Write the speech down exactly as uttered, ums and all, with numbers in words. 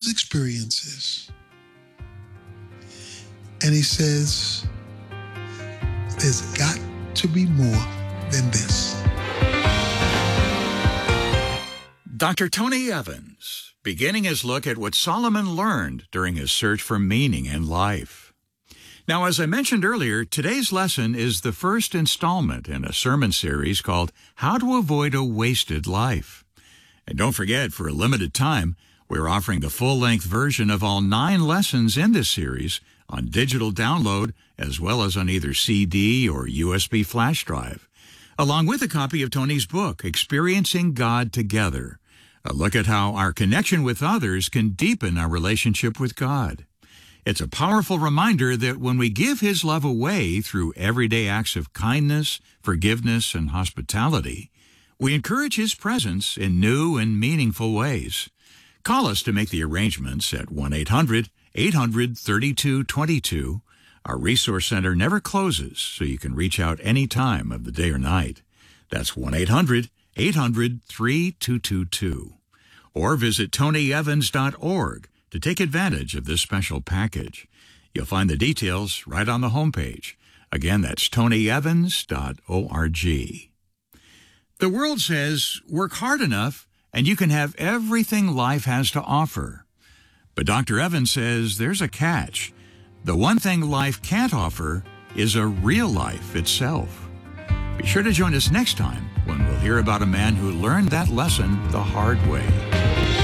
his experiences. And he says, there's got to be more than this. Doctor Tony Evans, beginning his look at what Solomon learned during his search for meaning in life. Now, as I mentioned earlier, today's lesson is the first installment in a sermon series called How to Avoid a Wasted Life. And don't forget, for a limited time, we're offering the full-length version of all nine lessons in this series on digital download, as well as on either C D or U S B flash drive, along with a copy of Tony's book, Experiencing God Together, a look at how our connection with others can deepen our relationship with God. It's a powerful reminder that when we give His love away through everyday acts of kindness, forgiveness, and hospitality, we encourage His presence in new and meaningful ways. Call us to make the arrangements at one eight hundred eight hundred thirty-two twenty-two. Our resource center never closes, so you can reach out any time of the day or night. That's one eight hundred eight hundred thirty-two twenty-two. Or visit tony evans dot org to take advantage of this special package. You'll find the details right on the homepage. Again, that's tony evans dot org. The world says, work hard enough and you can have everything life has to offer. But Doctor Evans says there's a catch. The one thing life can't offer is a real life itself. Be sure to join us next time when we'll hear about a man who learned that lesson the hard way.